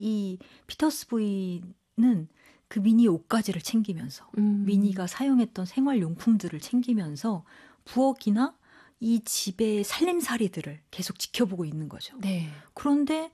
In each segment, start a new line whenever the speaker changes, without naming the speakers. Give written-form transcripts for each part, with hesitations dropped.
이 피터스 부인은 그 미니의 옷가지를 챙기면서 미니가 사용했던 생활용품들을 챙기면서 부엌이나 이 집의 살림살이들을 계속 지켜보고 있는 거죠.
네.
그런데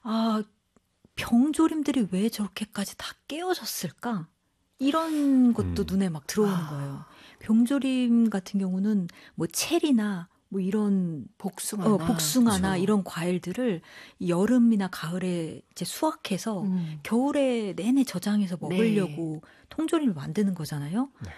병조림들이 왜 저렇게까지 다 깨어졌을까? 이런 것도 눈에 막 들어오는 거예요. 병조림 같은 경우는 뭐 체리나 뭐 이런 복숭아나
그렇죠.
이런 과일들을 여름이나 가을에 이제 수확해서 겨울에 내내 저장해서 먹으려고 통조림을 만드는 거잖아요.
네.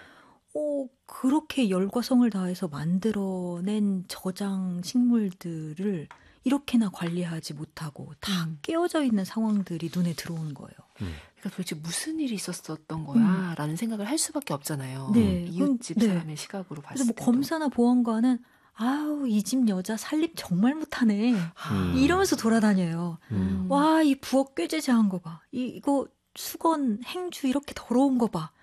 그렇게 열과 성을 다해서 만들어낸 저장 식물들을 이렇게나 관리하지 못하고 다 깨어져 있는 상황들이 눈에 들어오는 거예요.
그러니까 도대체 무슨 일이 있었던 거야? 라는 생각을 할 수밖에 없잖아요.
네.
이웃집 사람의 시각으로 봤을 때.
그래서 뭐 검사나 보안관은 아우 이 집 여자 살림 정말 못하네. 이러면서 돌아다녀요. 와, 이 부엌 꾀죄죄한 거 봐. 이거 수건 행주 이렇게 더러운 거 봐.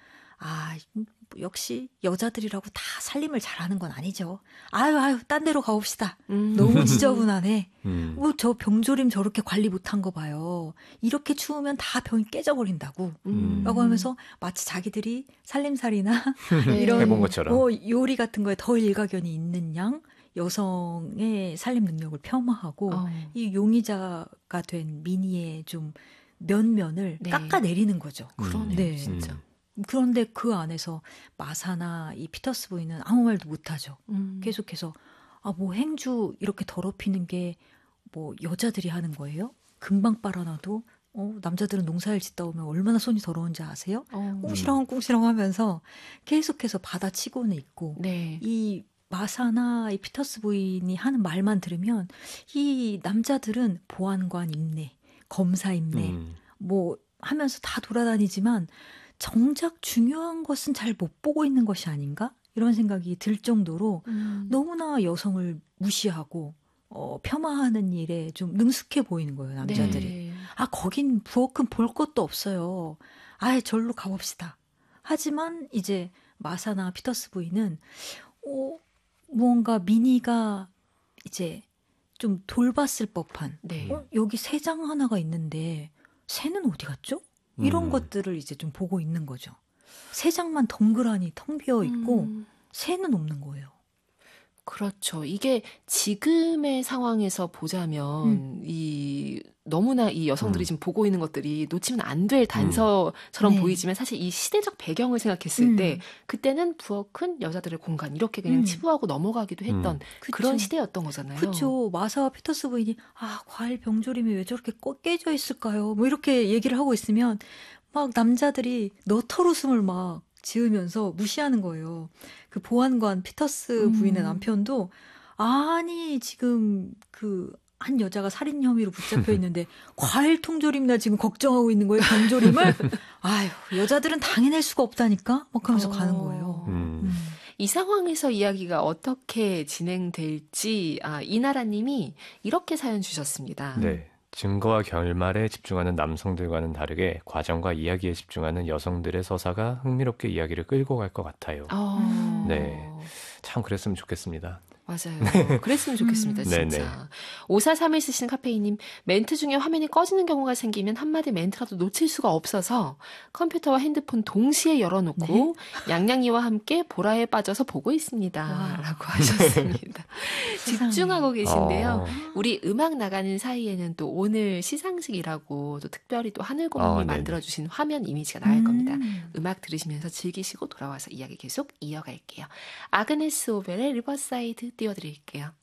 역시 여자들이라고 다 살림을 잘하는 건 아니죠. 아유 딴 데로 가봅시다. 너무 지저분하네. 뭐 저 병조림 저렇게 관리 못한 거 봐요. 이렇게 추우면 다 병이 깨져버린다고. 라고 하면서 마치 자기들이 살림살이나 이런
해본 것처럼.
요리 같은 거에 더 일가견이 있는 양 여성의 살림 능력을 폄하하고 이 용의자가 된 미니의 좀 면면을 깎아내리는 거죠.
그러네요,
네.
진짜.
그런데 그 안에서 마사나 이 피터스 부인은 아무 말도 못하죠. 계속해서 뭐 행주 이렇게 더럽히는 게 뭐 여자들이 하는 거예요? 금방 빨아놔도 남자들은 농사일 짓다 오면 얼마나 손이 더러운지 아세요? 꿍시렁꿍시렁 하면서 계속해서 받아치고는 있고 이 마사나 이 피터스 부인이 하는 말만 들으면 이 남자들은 보안관 임내, 검사 임내 뭐 하면서 다 돌아다니지만 정작 중요한 것은 잘 못 보고 있는 것이 아닌가? 이런 생각이 들 정도로 너무나 여성을 무시하고 폄하하는 일에 좀 능숙해 보이는 거예요, 남자들이. 거긴 부엌은 볼 것도 없어요. 절로 가봅시다. 하지만 이제 마사나 피터스 부인은 무언가 미니가 이제 좀 돌봤을 법한 여기 새장 하나가 있는데 새는 어디 갔죠? 이런 것들을 이제 좀 보고 있는 거죠. 새장만 덩그러니 텅 비어 있고 새는 없는 거예요.
그렇죠. 이게 지금의 상황에서 보자면 너무나 이 여성들이 지금 보고 있는 것들이 놓치면 안 될 단서처럼 보이지만 사실 이 시대적 배경을 생각했을 때 그때는 부엌은 여자들의 공간 이렇게 그냥 치부하고 넘어가기도 했던 그런 시대였던 거잖아요.
그렇죠. 마사와 피터스 부인이 과일 병조림이 왜 저렇게 깨져 있을까요? 뭐 이렇게 얘기를 하고 있으면 막 남자들이 너털웃음을 막 지으면서 무시하는 거예요. 그 보안관 피터스 부인의 남편도 지금 한 여자가 살인 혐의로 붙잡혀 있는데 과일 통조림이나 지금 걱정하고 있는 거예요. 병조림을. 여자들은 당해낼 수가 없다니까 막 하면서 가는 거예요.
이 상황에서 이야기가 어떻게 진행될지 이나라님이 이렇게 사연 주셨습니다.
네. 증거와 결말에 집중하는 남성들과는 다르게 과정과 이야기에 집중하는 여성들의 서사가 흥미롭게 이야기를 끌고 갈 것 같아요. 네, 참 그랬으면 좋겠습니다.
맞아요. 그랬으면 좋겠습니다. 진짜.
네네.
5431 쓰시는 카페이님, 멘트 중에 화면이 꺼지는 경우가 생기면 한마디 멘트라도 놓칠 수가 없어서 컴퓨터와 핸드폰 동시에 열어놓고 양양이와 함께 보라에 빠져서 보고 있습니다. 라고 하셨습니다. 집중하고 계신데요. 우리 음악 나가는 사이에는 또 오늘 시상식이라고 또 특별히 또 하늘고님이 만들어주신 화면 이미지가 나갈 겁니다. 음악 들으시면서 즐기시고 돌아와서 이야기 계속 이어갈게요. 아그네스 오벨의 리버사이드 띄워드릴게요.